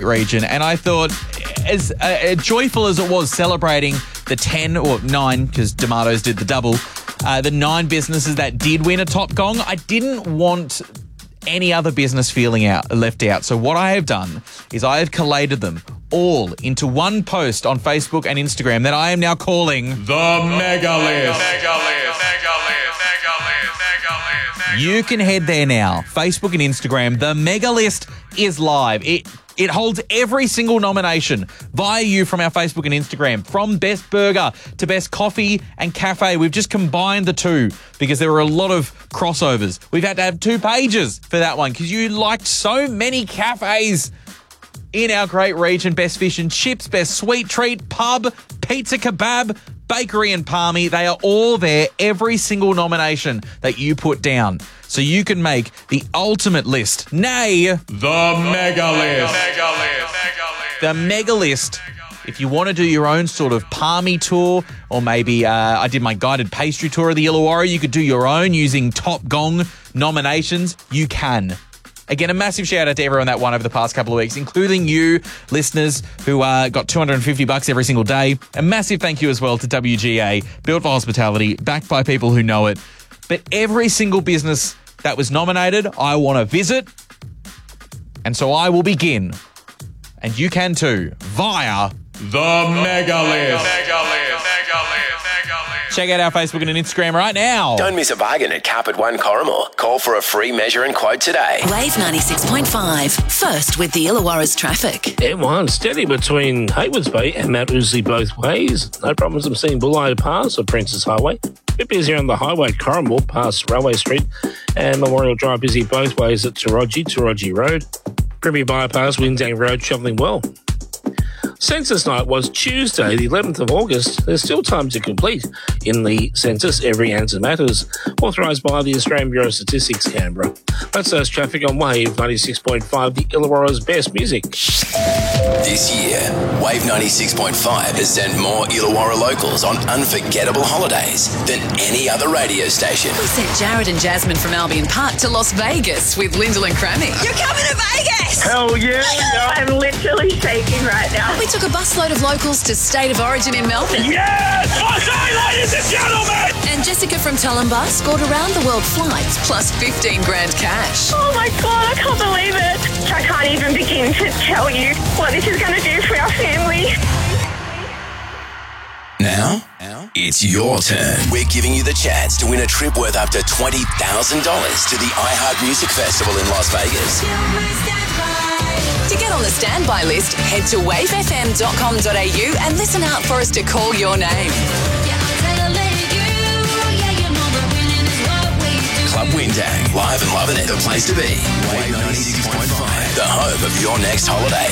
region, and I thought, as joyful as it was celebrating the 10 or 9, because D'Amato's did the double, the 9 businesses that did win a Top Gong, I didn't want any other business left out. So what I have done is I have collated them all into one post on Facebook and Instagram that I am now calling the Mega List. You can head there now, Facebook and Instagram. The Mega List is live. It holds every single nomination via you from our Facebook and Instagram, from Best Burger to Best Coffee and Cafe. We've just combined the two because there were a lot of crossovers. We've had to have 2 pages for that one because you liked so many cafes in our great region. Best Fish and Chips, Best Sweet Treat, Pub, Pizza Kebab, Bakery and Palmy. They are all there, every single nomination that you put down. So you can make the ultimate list, nay, the Mega List. The Mega List. If you want to do your own sort of Palmy tour, or maybe I did my guided pastry tour of the Illawarra, you could do your own using Top Gong nominations. You can. Again, a massive shout out to everyone that won over the past couple of weeks, including you, listeners, who got $250 every single day. A massive thank you as well to WGA, built for hospitality, backed by people who know it. But every single business that was nominated, I want to visit. And so I will begin. And you can too, via the Mega List. Check out our Facebook and Instagram right now. Don't miss a bargain at Carpet One Corrimor. Call for a free measure and quote today. Wave 96.5. First with the Illawarra's traffic. M1 steady between Haywards Bay and Mount Ousley both ways. No problems. I'm seeing Bulleye Pass or Princess Highway. Bit busy on the highway at Corrimor past Railway Street, and Memorial Drive busy both ways at Taraji Road. Privy Bypass, Windang Road travelling well. Census night was Tuesday, the 11th of August. There's still time to complete in the census. Every answer matters. Authorised by the Australian Bureau of Statistics, Canberra. That's us traffic on Wave 96.5, the Illawarra's best music. This year, Wave 96.5 has sent more Illawarra locals on unforgettable holidays than any other radio station. We sent Jared and Jasmine from Albion Park to Las Vegas with Lyndall and Crammy. You're coming to Vegas! Hell yeah! I'm literally shaking right now. We took a busload of locals to State of Origin in Melbourne. Yes! I say, ladies and gentlemen! And Jessica from Tulumba scored around-the-world flights plus 15 grand cash. Oh my God, I can't believe it. I can't even begin to tell you what this is going to do for our family. Now, it's your turn. We're giving you the chance to win a trip worth up to $20,000 to the iHeart Music Festival in Las Vegas. To get on the standby list, head to wavefm.com.au and listen out for us to call your name. Club Windang, live and loving it, the place to be. Wave 96.5, the home of your next holiday.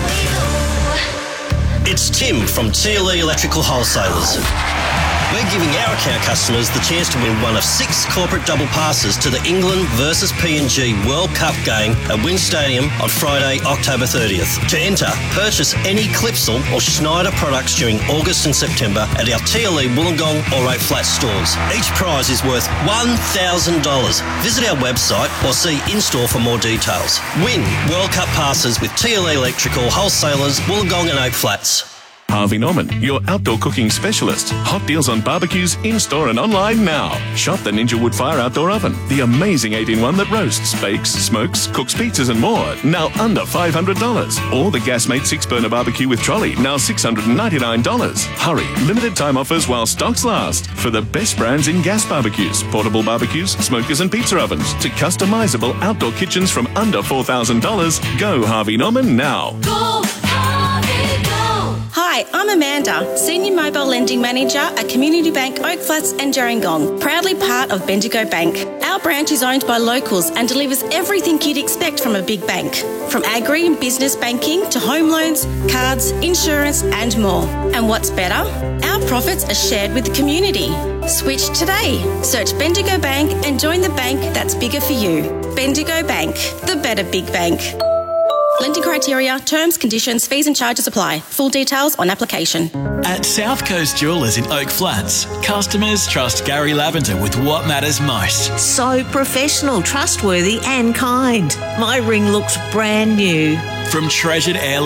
It's Tim from TLE Electrical Wholesalers. We're giving our account customers the chance to win one of 6 corporate double passes to the England versus PNG World Cup game at Wynn Stadium on Friday, October 30th. To enter, purchase any Clipsal or Schneider products during August and September at our TLE Wollongong or 8 Flat stores. Each prize is worth $1,000. Visit our website or see in-store for more details. Win World Cup passes with TLE Electrical Wholesalers, Wollongong and 8 Flats. Harvey Norman, your outdoor cooking specialist. Hot deals on barbecues in-store and online now. Shop the Ninja Wood Fire Outdoor Oven, the amazing 8-in-1 that roasts, bakes, smokes, cooks pizzas and more, now under $500. Or the Gasmate 6-burner barbecue with trolley, now $699. Hurry, limited time offers while stocks last. For the best brands in gas barbecues, portable barbecues, smokers and pizza ovens, to customizable outdoor kitchens from under $4,000. Go Harvey Norman now. Go Harvey, go! Hi, I'm Amanda, Senior Mobile Lending Manager at Community Bank Oak Flats and Gerringong, proudly part of Bendigo Bank. Our branch is owned by locals and delivers everything you'd expect from a big bank, from agri and business banking to home loans, cards, insurance and more. And what's better? Our profits are shared with the community. Switch today. Search Bendigo Bank and join the bank that's bigger for you. Bendigo Bank, the better big bank. Lending criteria, terms, conditions, fees and charges apply. Full details on application. At South Coast Jewellers in Oak Flats, customers trust Gary Lavender with what matters most. So professional, trustworthy and kind. My ring looks brand new. From treasured heirloom